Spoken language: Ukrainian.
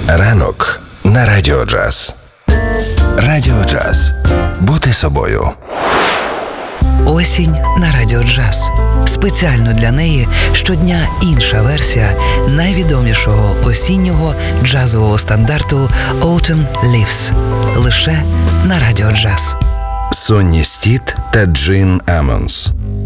Ранок на Радіо Джаз. Радіо Джаз. Бути собою. Осінь на Радіо Джаз. Спеціально для неї щодня інша версія найвідомішого осіннього джазового стандарту Autumn Leaves. Лише на Радіо Джаз. Сонні Стіт та Джин Амонс.